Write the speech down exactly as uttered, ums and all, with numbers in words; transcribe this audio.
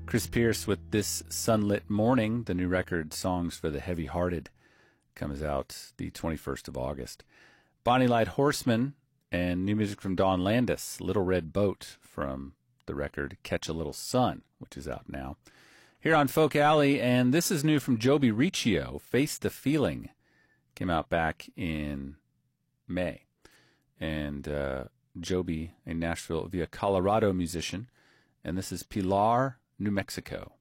Chris Pierce with This Sunlit Morning, the new record, Songs for the Heavy-Hearted, comes out the twenty-first of August. Bonnie Light Horseman and new music from Dawn Landis, Little Red Boat, from the record Catch a Little Sun, which is out now. Here on Folk Alley, and this is new from Joby Riccio, Face the Feeling, came out back in May. And uh, Joby, a Nashville via Colorado musician, and this is Pilar, New Mexico.